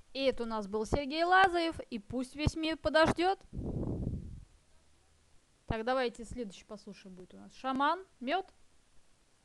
И это у нас был Сергей Лазарев, и пусть весь мир подождет. Так, давайте следующий послушаем будет у нас. Шаман, мед.